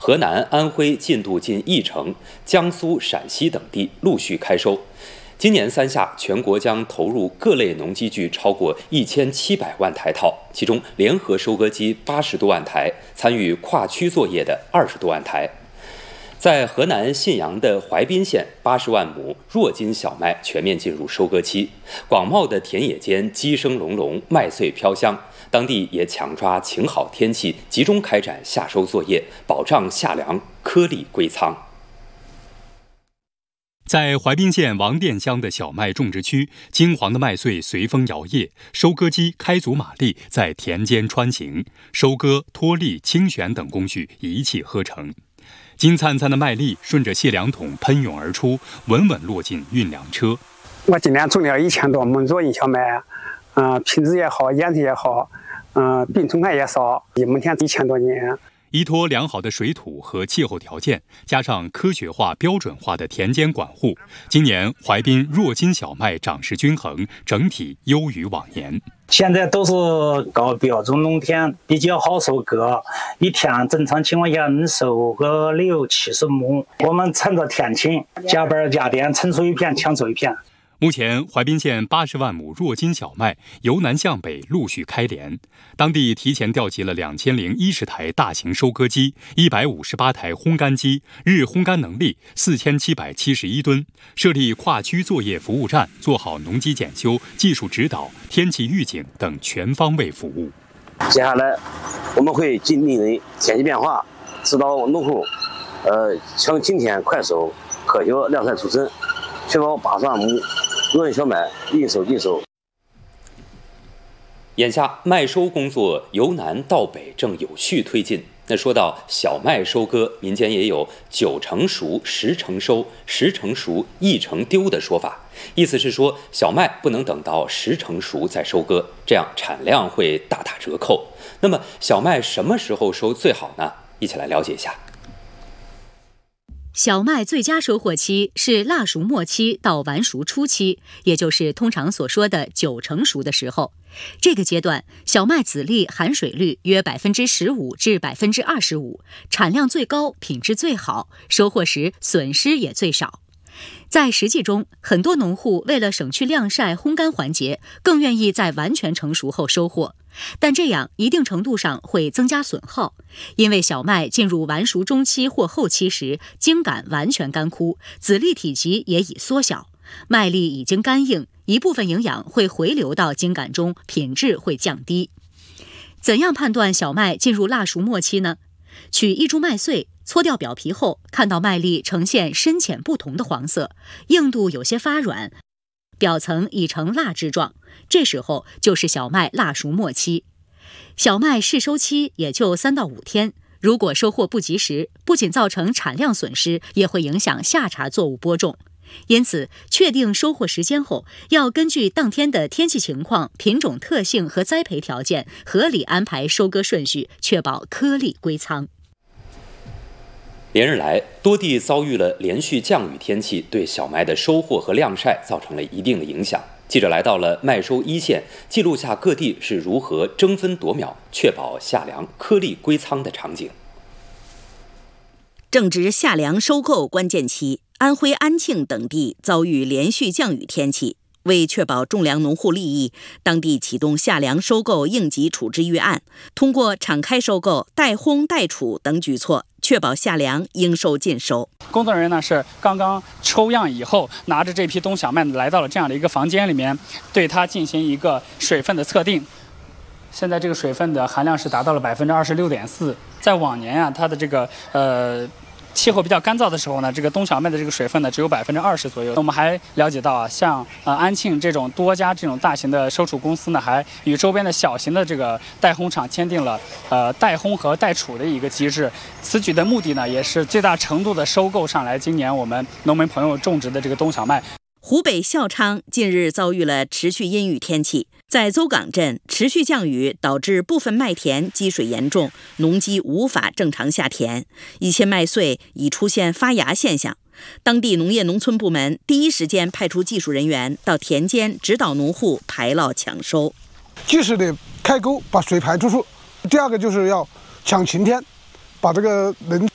河南、安徽进度近1成，江苏、陕西等地陆续开收。今年3夏，全国将投入各类农机具超过1700万台套，其中联合收割机80多万台，参与跨区作业的20多万台。在河南信阳的怀滨县，80万亩弱筋小麦全面进入收割期。广袤的田野间鸡声隆隆，麦穗飘香，当地也抢抓晴好天气，集中开展夏收作业，保障夏粮颗粒归仓。 在怀滨县王店乡的小麦种植区，金黄的麦穗随风摇曳，收割机开足马力在田间穿行，收割、脱粒、清选等工序一气呵成。金灿灿的麦粒顺着卸粮桶喷涌而出，稳稳落进运粮车。 我今年种了1000多亩弱筋小麦，品质也好，颜色也好，病虫害也少，目前1000多斤。 依托良好的水土和气候条件，加上科学化、标准化的田间管护，今年怀滨弱筋小麦长势均衡，整体优于往年。 现在都是高标准农田，比较好收割，一天正常情况下能收个60-70亩。我们趁着天晴，加班加点，成熟一片抢收一片。 目前，怀滨县80万亩弱筋小麦由南向北陆续开镰，当地提前调集了2010台大型收割机、158台烘干机，日烘干能力4771吨，设立跨区作业服务站，做好农机检修、技术指导、天气预警等全方位服务。 接下来，我们会紧盯天气变化，指导农户，抢今天快收，科学量产出审，确保80万亩弱筋小麦应收尽收。 眼下麦收工作由南到北正有序推进。那说到小麦收割，民间也有9成熟、10成收、10成熟、1成丢的说法，意思是说小麦不能等到10成熟再收割，这样产量会大打折扣。那么小麦什么时候收最好呢？一起来了解一下。 小麦最佳收获期是腊熟末期到完熟初期，也就是通常所说的9成熟的时候。这个阶段，小麦籽粒含水率约15%至25%，产量最高，品质最好，收获时损失也最少。在实际中，很多农户为了省去晾晒、烘干环节，更愿意在完全成熟后收获。但这样一定程度上会增加损耗，因为小麦进入完熟中期或后期时，茎秆完全干枯，籽粒体积也已缩小，麦粒已经干硬，一部分营养会回流到茎秆中，品质会降低。怎样判断小麦进入腊熟末期呢？取一株麦穗，搓掉表皮后，看到麦粒呈现深浅不同的黄色，硬度有些发软，表层已呈蜡质状，这时候就是小麦腊熟末期。小麦试收期也就3到5天，如果收获不及时，不仅造成产量损失，也会影响夏茬作物播种。因此，确定收获时间后，要根据当天的天气情况、品种特性和栽培条件，合理安排收割顺序，确保颗粒归仓。 连日来，多地遭遇了连续降雨天气，对小麦的收获和晾晒造成了一定的影响。记者来到了麦收一线，记录下各地是如何争分夺秒，确保夏粮颗粒归仓的场景。 正值夏粮收购关键期，安徽安庆等地遭遇连续降雨天气。为确保种粮农户利益，当地启动夏粮收购应急处置预案，通过敞开收购、代烘代储等举措，确保夏粮应收尽收。 工作人员呢是刚刚抽样以后，拿着这批冬小麦来到了这样的一个房间里面，对它进行一个水分的测定。现在这个水分的含量是达到了26.4%。在往年啊，它的这个气候比较干燥的时候呢，这个冬小麦的这个水分呢只有20%左右。我们还了解到啊，像安庆这种多家这种大型的收储公司呢，还与周边的小型的这个代烘厂签订了代烘和代储的一个机制。此举的目的呢，也是最大程度的收购上来今年我们农民朋友种植的这个冬小麦。 湖北孝昌近日遭遇了持续阴雨天气，在邹港镇持续降雨导致部分麦田积水严重，农机无法正常下田，一些麦穗已出现发芽现象。当地农业农村部门第一时间派出技术人员到田间指导农户排涝抢收， 及时的开沟把水排出去。第二个就是要抢晴天，把这个人